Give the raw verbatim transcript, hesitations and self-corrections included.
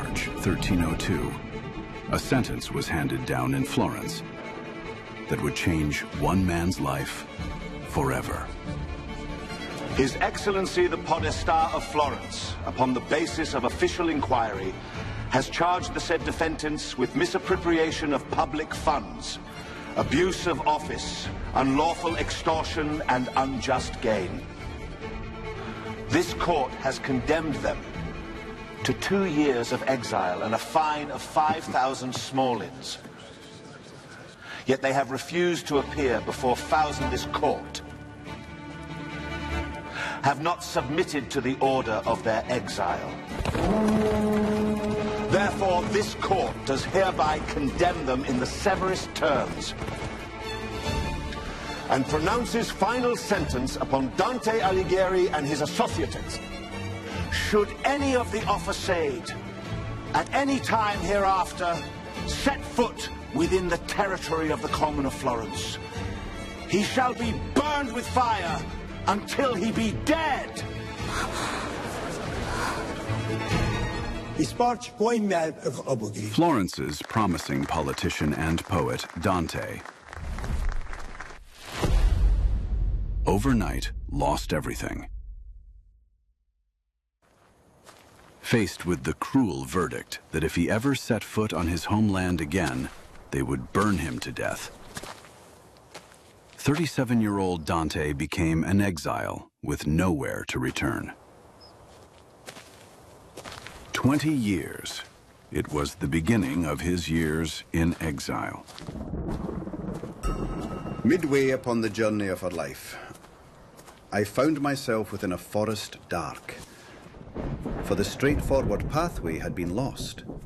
March thirteen oh two, a sentence was handed down in Florence that would change one man's life forever. His Excellency the Podesta of Florence, upon the basis of official inquiry, has charged the said defendants with misappropriation of public funds, abuse of office, unlawful extortion, and unjust gain. This court has condemned them to two years of exile and a fine of five thousand smallins. Yet they have refused to appear before this court, have not submitted to the order of their exile. Therefore, this court does hereby condemn them in the severest terms and pronounces final sentence upon Dante Alighieri and his associates. Should any of the officered at any time hereafter set foot within the territory of the Commune of Florence, he shall be burned with fire until he be dead. Florence's promising politician and poet, Dante, overnight lost everything. Faced with the cruel verdict that if he ever set foot on his homeland again, they would burn him to death, thirty-seven-year-old Dante became an exile with nowhere to return. Twenty years. It was the beginning of his years in exile. Midway upon the journey of her life, I found myself within a forest dark, for the straightforward pathway had been lost.